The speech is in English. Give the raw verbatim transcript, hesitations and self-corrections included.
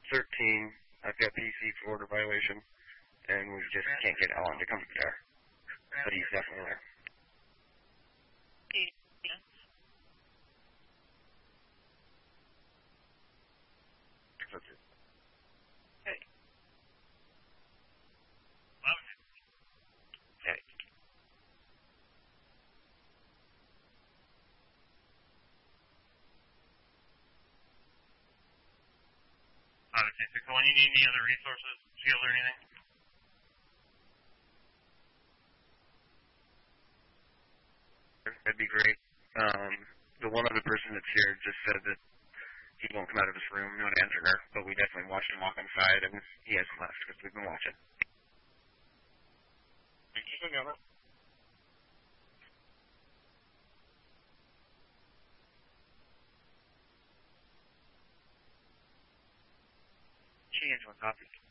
thirteen. I've got P C for order violation, and we just can't get Alan to come there. But he's definitely there. Okay. Okay. Obviously, so when you need any other resources, shield or anything? That'd be great. Um, the one other person that's here just said that he won't come out of his room, not answering her, but we definitely watched him walk inside, and he hasn't left because we've been watching. Change one copy.